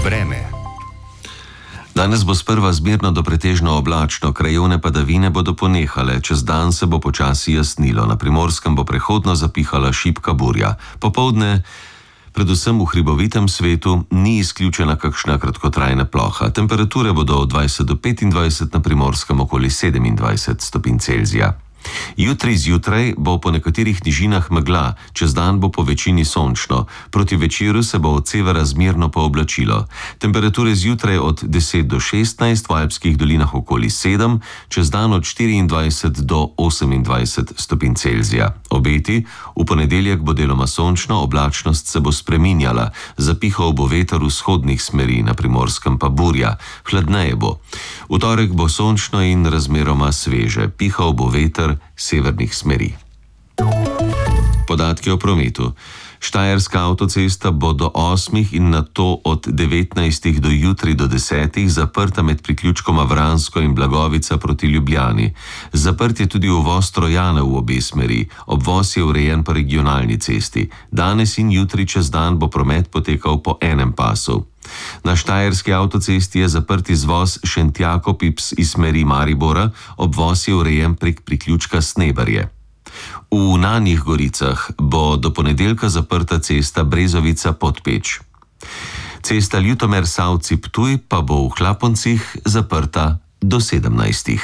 Vreme. Danes bo sprva zmerno do pretežno oblačno, krajevne padavine bodo ponehale, čez dan se bo počasi jasnilo, na Primorskem bo prehodno zapihala šibka burja. Popoldne, predvsem v hribovitem svetu, ni izključena kakšna kratkotrajna ploha. Temperature bodo od 20 do 25, na Primorskem okoli 27 stopinj Celzija. Jutri zjutraj bo po nekaterih nižinah megla, čez dan bo po večini sončno, proti večeru se bo od severa zmerno pooblačilo. Temperature zjutraj od 10 do 16, v alpskih dolinah okoli 7, čez dan od 24 do 28 stopinj Celzija. Obeti: v ponedeljek bo deloma sončno, oblačnost se bo spreminjala, zapihal bo veter vzhodnih smeri, na Primorskem pa burja, hladneje bo. V torek bo sončno in razmeroma sveže, pihal bo veter severnih smeri. Podatki o prometu. Štajerska avtocesta bo do 8 in nato od 19 do jutri do 10 zaprta med priključkoma Vransko in Blagovica proti Ljubljani. Zaprt je tudi uvoz Trojane v obe smeri, obvoz je urejen po regionalni cesti. Danes in jutri čez dan bo promet potekal po enem pasu. Na štajerski avtocesti je zaprt izvoz Šentjakob-Ips iz smeri Maribora, obvoz je urejen prek priključka Sneberje. V Nanjih Goricah bo do ponedeljka zaprta cesta Brezovica-Podpeč. Cesta Ljutomer-Savci-Ptuj pa bo v Hlaponcih zaprta do 17.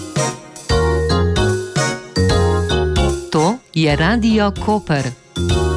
To je Radio Koper.